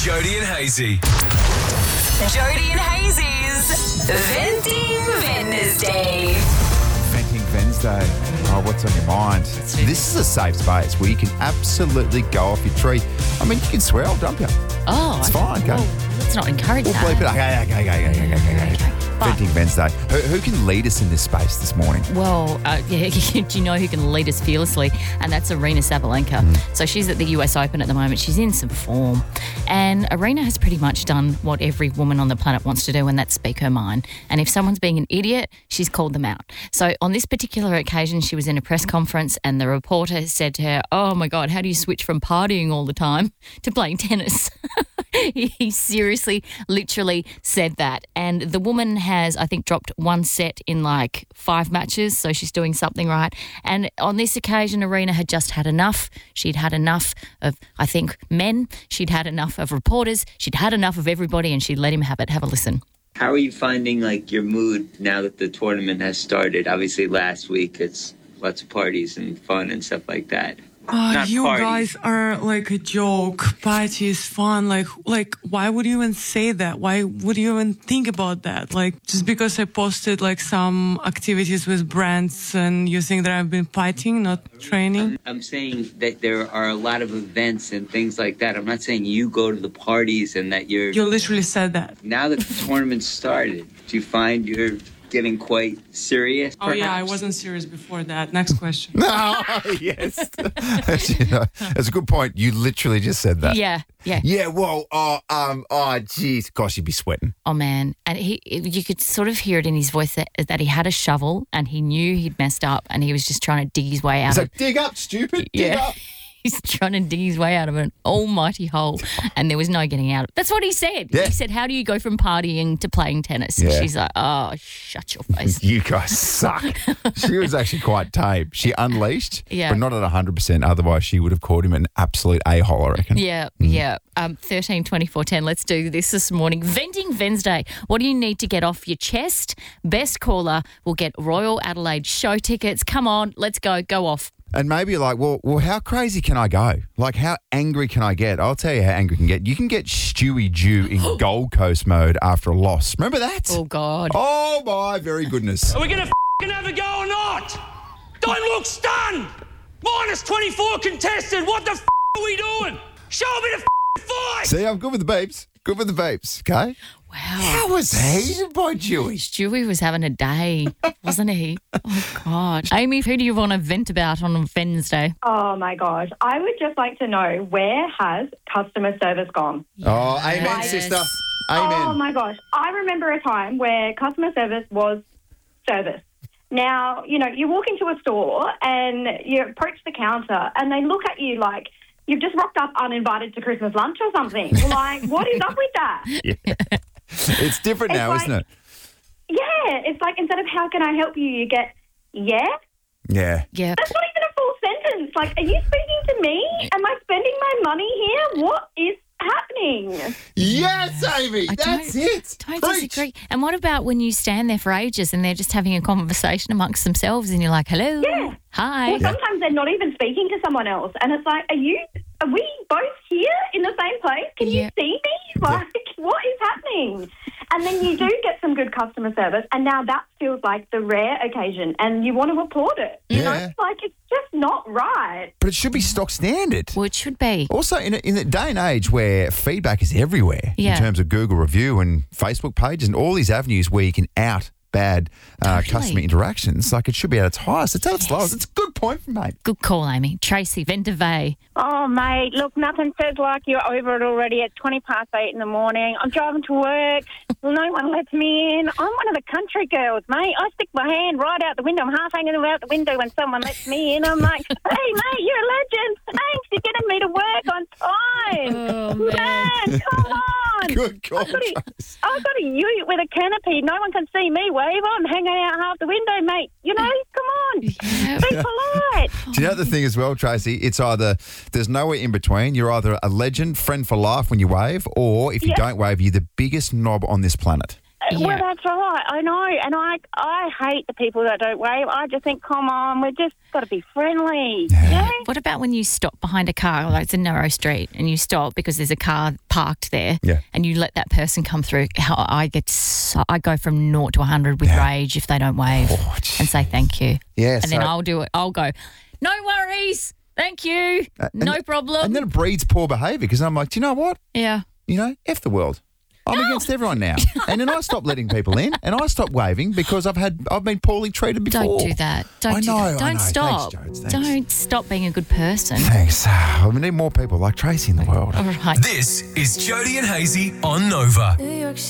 Jody and Hazy. Jody and Hazy's Venting Wednesday. Venting Wednesday. Oh, what's on your mind? This is a safe space where you can absolutely go off your tree. I mean, you can swear, I'll dump you. Oh, It's fine, okay? Well, let's not encourage We'll that. bleep it. Okay. But- Venting Wednesday. Who can lead us in this space this morning? Well, do you know who can lead us fearlessly? And that's Arena Sabalenka. So she's at the US Open at the moment. She's in some form. And Arena has pretty much done what every woman on the planet wants to do, and that's speak her mind. And if someone's being an idiot, she's called them out. So on this particular occasion, she was in a press conference and the reporter said to her, "Oh my God, how do you switch from partying all the time to playing tennis?" He seriously, literally said that. And the woman has, I think, dropped one set in like 5 matches, so she's doing something right. And on this occasion, Arena had just had enough. She'd had enough of, I think, men. She'd had enough of reporters. She'd had enough of everybody, and she'd let him have it. Have a listen. How are you finding, like, your mood now that the tournament has started? Obviously, last week it's lots of parties and fun and stuff like that. Not You parties. guys are like a joke. Party is fun. Like, why would you even say that? Why would you even think about that? Like, just because I posted like some activities with brands and you think that I've been fighting, not training? I'm saying that there are a lot of events and things like that. I'm not saying you go to the parties and that you're... You literally said that. Now that the tournament started, do you find you're getting quite serious? Oh yeah, I perhaps? wasn't serious before that. Next question. Oh, yes. That's a good point. You literally just said that. Yeah. Yeah, well, geez. Gosh, you'd be sweating. Oh, man. And you could sort of hear it in his voice that he had a shovel and he knew he'd messed up and he was just trying to dig his way out He's of like, dig up, stupid. Dig Yeah. up. He's trying to dig his way out of an almighty hole, and there was no getting out. That's what he said. Yeah. He said, "How do you go from partying to playing tennis?" And Yeah. she's like, "Oh, shut your face." You guys suck. She was actually quite tame. She unleashed, Yeah. but not at 100%. Otherwise, she would have called him an absolute a-hole, I reckon. Yeah. 13, 24, 10. Let's do this morning. Venting Wednesday. What do you need to get off your chest? Best caller will get Royal Adelaide show tickets. Come on, let's go. Go off. And maybe you're like, well, how crazy can I go? Like, how angry can I get? I'll tell you how angry you can get. You can get Stewie Jew in Gold Coast mode after a loss. Remember that? Oh, God. Oh, my very goodness. Are we going to have a go or not? Don't look stunned! Minus 24 contested. What the are we doing? Show me the fight! See, I'm good with the beeps. Good with the beeps, okay? Wow. How was heated by Jewy? Stewie was having a day, wasn't he? Oh, God. Amy, who do you want to vent about on Wednesday? Oh, my gosh. I would just like to know, where has customer service gone? Oh, amen, Yes. sister. Oh, Amen. my gosh. I remember a time where customer service was service. Now, you walk into a store and you approach the counter and they look at you like you've just rocked up uninvited to Christmas lunch or something. Like, what is up with that? Yeah. It's different It's now, like- isn't it? Yeah, it's like instead of how can I help you, you get, yeah? Yeah. Yeah. That's not even a full sentence. Like, are you speaking to me? Am I spending my money here? What is happening? Yes, Amy. I That's don't- it. Don't Preach. disagree. And what about when you stand there for ages and they're just having a conversation amongst themselves and you're like, hello? Yeah. Hi. Well, sometimes they're not even speaking to someone else. And it's like, are we both here in the same place? Can Yeah. you see me? Like, what is happening? And then you do get some good customer service, and now that feels like the rare occasion, and you want to report it. You know, Yeah. it's like it's just not right. But it should be stock standard. Well, it should be. Also, in the day and age where feedback is everywhere Yeah. in terms of Google review and Facebook pages and all these avenues where you can out bad customer interactions, like it should be at its highest. It's at its lowest. It's a good point from mate. Good call, Amy. Tracy, Vendevay. Oh, mate, look, nothing says like you're over it already. It's 8:20 in the morning. I'm driving to work. No one lets me in. I'm one of the country girls, mate. I stick my hand right out the window. I'm half hanging out the window when someone lets me in. I'm like, hey, mate, you're a legend. Thanks. You're getting me to work on time. Oh, man, come on. Good call, I've got Trace. a ute with a canopy. No one can see me wave. I'm hanging out half the window, mate. You know, come on. Yeah. Be polite. Do you know the thing as well, Tracy? It's either there's nowhere in between. You're either a legend, friend for life when you wave, or if you Yeah. don't wave, you're the biggest knob on this planet. Well, that's right. I know. And I hate the people that don't wave. I just think, come on, we've just got to be friendly. Yeah. What about when you stop behind a car, like it's a narrow street, and you stop because there's a car parked there, and you let that person come through? How I go from 0 to 100 with rage if they don't wave and say thank you. Yeah, and then I'll do it. I'll go, no worries, thank you, no problem. And then it breeds poor behaviour because I'm like, do you know what? Yeah. You know, F the world. I'm against everyone now. And then I stop letting people in and I stop waving because I've been poorly treated before. Don't do that. Don't stop. Thanks, Jodes. Thanks. Don't stop being a good person. Thanks. We need more people like Tracy in the world. All right. This is Jody and Hazy on Nova.